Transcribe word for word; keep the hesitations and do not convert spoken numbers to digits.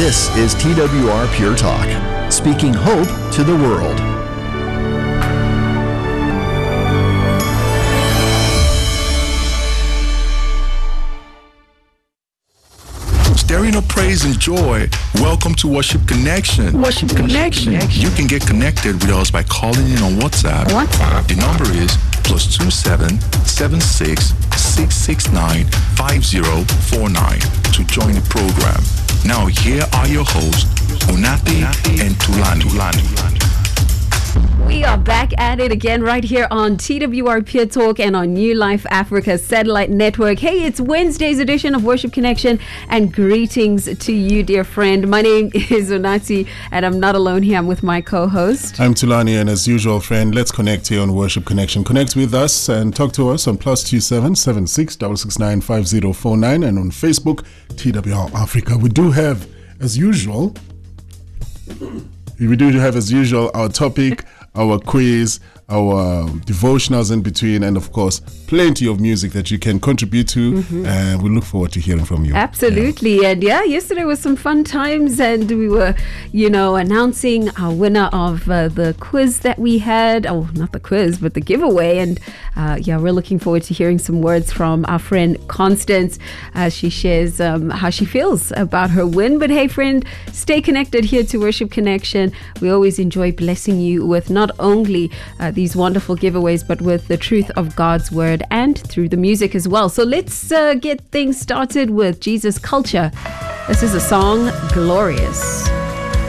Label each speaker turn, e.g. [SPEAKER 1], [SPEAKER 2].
[SPEAKER 1] This is T W R Pure Talk, speaking hope to the world.
[SPEAKER 2] Stirring up praise and joy. Welcome to Worship Connection.
[SPEAKER 3] Worship Connection.
[SPEAKER 2] You can get connected with us by calling in on WhatsApp.
[SPEAKER 3] WhatsApp.
[SPEAKER 2] The number is plus two seven seven six six six nine five zero four nine to join the program. Now here are your hosts, Unati and Tulani.
[SPEAKER 3] We are back at it again right here on T W R Pure Talk and on New Life Africa Satellite Network. Hey, it's Wednesday's edition of Worship Connection, and greetings to you, dear friend. My name is Unati, and I'm not alone here. I'm with my co-host.
[SPEAKER 4] I'm Tulani, and as usual, friend, let's connect here on Worship Connection. Connect with us and talk to us on plus two seven seven six six six nine five zero four nine and on Facebook, T W R Africa. We do have, as usual, we do have as usual our topic, our quiz, our devotionals in between, and of course plenty of music that you can contribute to, mm-hmm. and we look forward to hearing from you.
[SPEAKER 3] Absolutely. Yeah. And yeah, yesterday was some fun times, and we were, you know, announcing our winner of uh, the quiz that we had. Oh, not the quiz, but the giveaway. And uh, yeah, we're looking forward to hearing some words from our friend Constance as she shares um, how she feels about her win. But hey, friend, stay connected here to Worship Connection. We always enjoy blessing you with not only uh, these wonderful giveaways, but with the truth of God's word and through the music as well. So let's uh, get things started with Jesus Culture. This is a song, Glorious.